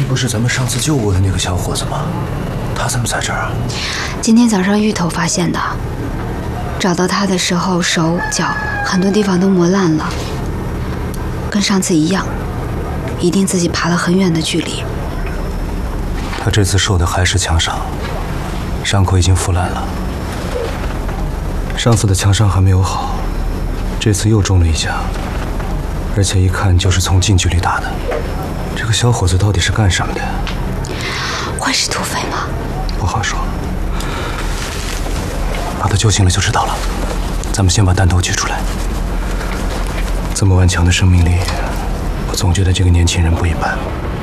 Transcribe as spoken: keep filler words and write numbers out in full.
这不是咱们上次救过的那个小伙子吗？他怎么在这儿啊？ 今天早上芋头发现的。找到他的时候，手脚很多地方都磨烂了，跟上次一样，一定自己爬了很远的距离。 他这次受的还是枪伤，伤口已经腐烂了。上次的枪伤还没有好，这次又中了一枪，而且一看就是从近距离打的。这个小伙子到底是干什么的？ 会是土匪吗？ 不好说，把他救醒了就知道了。咱们先把弹头取出来。这么顽强的生命力，我总觉得这个年轻人不一般。